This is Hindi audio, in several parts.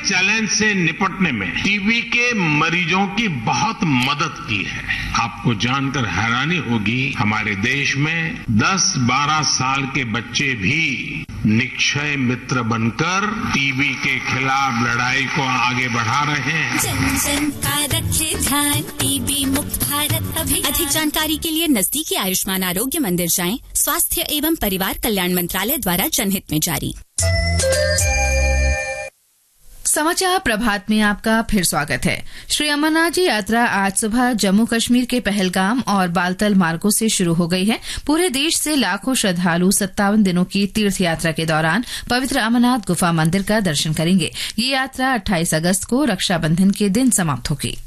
चैलेंज से निपटने में टीबी के मरीजों की बहुत मदद की है। आपको जानकर हैरानी होगी, हमारे देश में 10-12 साल के बच्चे भी निक्षय मित्र बनकर टीबी के खिलाफ लड़ाई को आगे बढ़ा रहे हैं। जन जन का रखे ध्यान, टीबी मुक्त भारत अभियान। अधिक जानकारी के लिए नजदीकी आयुष्मान आरोग्य मंदिर जाएं। स्वास्थ्य एवं परिवार कल्याण मंत्रालय द्वारा जनहित में जारी। समाचार प्रभात में आपका फिर स्वागत है। श्री अमरनाथ जी यात्रा आज सुबह जम्मू कश्मीर के पहलगाम और बालतल मार्गों से शुरू हो गई है। पूरे देश से लाखों श्रद्धालु 57 दिनों की तीर्थ यात्रा के दौरान पवित्र अमरनाथ गुफा मंदिर का दर्शन करेंगे। ये यात्रा 28 अगस्त को रक्षाबंधन के दिन समाप्त होगी।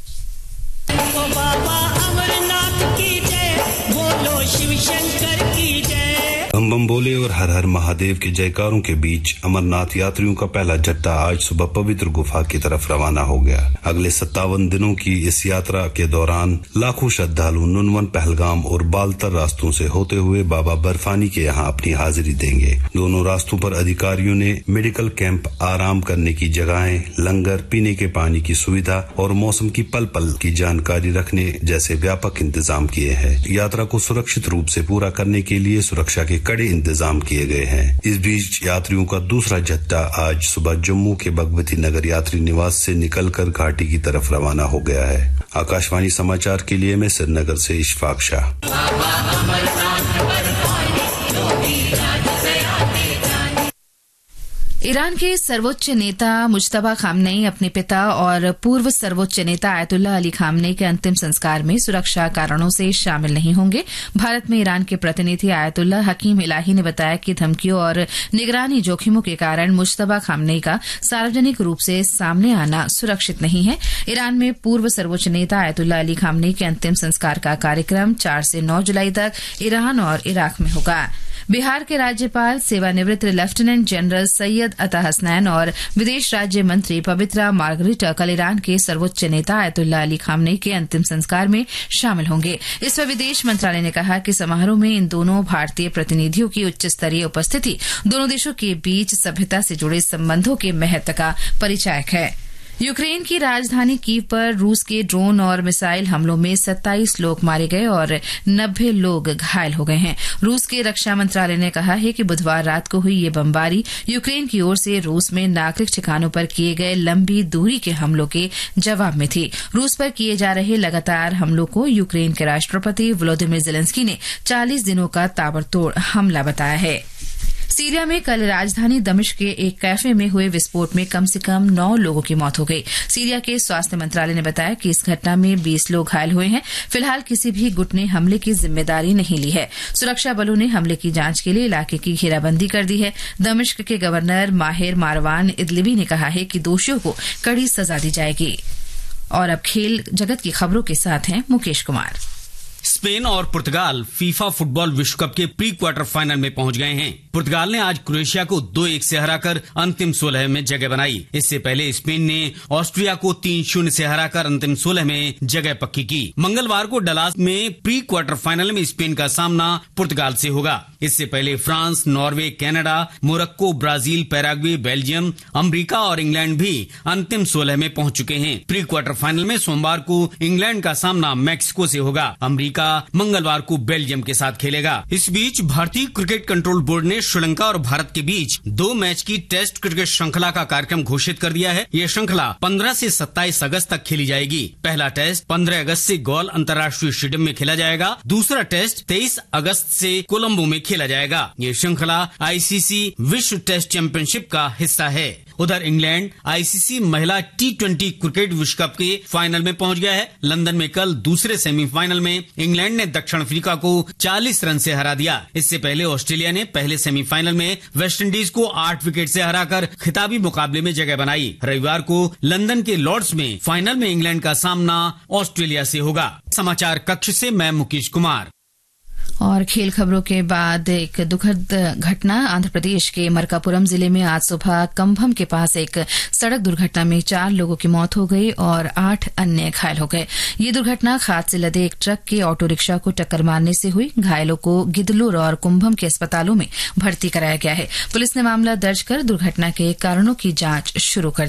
बम बम बोले और हर हर महादेव के जयकारों के बीच अमरनाथ यात्रियों का पहला जत्था आज सुबह पवित्र गुफा की तरफ रवाना हो गया। अगले 57 दिनों की इस यात्रा के दौरान लाखों श्रद्धालु नुनवन, पहलगाम और बालतर रास्तों से होते हुए बाबा बर्फानी के यहाँ अपनी हाजिरी देंगे। दोनों रास्तों पर अधिकारियों ने मेडिकल कैंप, आराम करने की जगहें, लंगर, पीने के पानी की सुविधा और मौसम की पल पल की जानकारी रखने जैसे व्यापक इंतजाम किए हैं। यात्रा को सुरक्षित रूप से पूरा करने के लिए सुरक्षा के कड़े इंतजाम किए गए हैं। इस बीच यात्रियों का दूसरा जत्था आज सुबह जम्मू के भगवती नगर यात्री निवास से निकलकर घाटी की तरफ रवाना हो गया है। आकाशवाणी समाचार के लिए मैं श्रीनगर से इशफाक शाह। ईरान के सर्वोच्च नेता मुज्तबा खामनेई अपने पिता और पूर्व सर्वोच्च नेता आयतुल्लाह अली खामनेई के अंतिम संस्कार में सुरक्षा कारणों से शामिल नहीं होंगे। भारत में ईरान के प्रतिनिधि आयतुल्लाह हकीम इलाही ने बताया कि धमकियों और निगरानी जोखिमों के कारण मुज्तबा खामनेई का सार्वजनिक रूप से सामने आना सुरक्षित नहीं है। ईरान में पूर्व सर्वोच्च नेता आयतुल्लाह अली खामनेई के अंतिम संस्कार का कार्यक्रम 4 से 9 जुलाई तक ईरान और इराक में होगा। बिहार के राज्यपाल सेवानिवृत्त लेफ्टिनेंट जनरल सैयद अता हसनैन और विदेश राज्य मंत्री पवित्रा मार्गरेटा कल ईरान के सर्वोच्च नेता आयतुल्लाह अली खामनेई के अंतिम संस्कार में शामिल होंगे। इस पर विदेश मंत्रालय ने कहा कि समारोह में इन दोनों भारतीय प्रतिनिधियों की उच्च स्तरीय उपस्थिति दोनों देशों के बीच सभ्यता से जुड़े संबंधों के महत्व का परिचायक है। यूक्रेन की राजधानी कीव पर रूस के ड्रोन और मिसाइल हमलों में 27 लोग मारे गए और 90 लोग घायल हो गए हैं। रूस के रक्षा मंत्रालय ने कहा है कि बुधवार रात को हुई ये बमबारी यूक्रेन की ओर से रूस में नागरिक ठिकानों पर किए गए लंबी दूरी के हमलों के जवाब में थी। रूस पर किए जा रहे लगातार हमलों को यूक्रेन के राष्ट्रपति वोलोदिमीर जेलेंस्की ने 40 दिनों का ताबड़तोड़ हमला बताया है। सीरिया में कल राजधानी दमिश्क के एक कैफे में हुए विस्फोट में कम से कम 9 लोगों की मौत हो गई। सीरिया के स्वास्थ्य मंत्रालय ने बताया कि इस घटना में 20 लोग घायल हुए हैं। फिलहाल किसी भी गुट ने हमले की जिम्मेदारी नहीं ली है। सुरक्षा बलों ने हमले की जांच के लिए इलाके की घेराबंदी कर दी है। दमिश्क के गवर्नर माहिर मारवान इदलिबी ने कहा है कि दोषियों को कड़ी सजा दी जाएगी। और अब खेल जगत की खबरों के साथ हैं मुकेश कुमार। स्पेन और पुर्तगाल फीफा फुटबॉल विश्व कप के प्री क्वार्टर फाइनल में पहुंच गए हैं। पुर्तगाल ने आज क्रोएशिया को 2-1 से हराकर अंतिम 16 में जगह बनाई। इससे पहले स्पेन ने ऑस्ट्रिया को 3-0 से हराकर अंतिम 16 में जगह पक्की की। मंगलवार को डलास में प्री क्वार्टर फाइनल में स्पेन का सामना पुर्तगाल से होगा। इससे पहले France, Norway, Canada, Morocco, Brazil, Paraguay, Belgium, America और इंग्लैंड भी अंतिम 16 में पहुंच चुके हैं। प्री क्वार्टर फाइनल में सोमवार को इंग्लैंड का सामना मैक्सिको से होगा। अमेरिका मंगलवार को बेल्जियम के साथ खेलेगा। इस बीच भारतीय क्रिकेट कंट्रोल बोर्ड ने श्रीलंका और भारत के बीच 2 मैच की टेस्ट क्रिकेट श्रृंखला का कार्यक्रम घोषित कर दिया है। ये श्रृंखला 15 से 27 अगस्त तक खेली जाएगी। पहला टेस्ट 15 अगस्त से गौल अंतर्राष्ट्रीय स्टेडियम में खेला जाएगा। दूसरा टेस्ट 23 अगस्त से कोलंबो में खेला जाएगा। ये श्रृंखला आईसीसी विश्व टेस्ट चैंपियनशिप का हिस्सा है। उधर इंग्लैंड आईसीसी महिला T20 क्रिकेट विश्व कप के फाइनल में पहुंच गया है। लंदन में कल दूसरे सेमीफाइनल में इंग्लैंड ने दक्षिण अफ्रीका को 40 रन से हरा दिया। इससे पहले ऑस्ट्रेलिया ने पहले सेमीफाइनल में वेस्टइंडीज को 8 विकेट से हराकर खिताबी मुकाबले में जगह बनाई। रविवार को लंदन के लॉर्ड्स में फाइनल में इंग्लैंड का सामना ऑस्ट्रेलिया से होगा। समाचार कक्ष से मैं मुकेश कुमार। और खेल खबरों के बाद एक दुखद घटना आंध्र प्रदेश के मरकापुरम जिले में आज सुबह कंभम के पास एक सड़क दुर्घटना में 4 लोगों की मौत हो गई और 8 अन्य घायल हो गए। ये दुर्घटना खाद से लदे एक ट्रक के ऑटो रिक्शा को टक्कर मारने से हुई। घायलों को गिदलूर और कुंभम के अस्पतालों में भर्ती कराया गया है। पुलिस ने मामला दर्ज कर दुर्घटना के कारणों की जांच शुरू कर